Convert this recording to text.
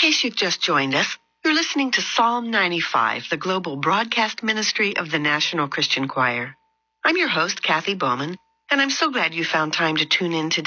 case you've just joined us, you're listening to Psalm 95, the global broadcast ministry of the National Christian Choir. I'm your host, Kathy Bowman, and I'm so glad you found time to tune in today.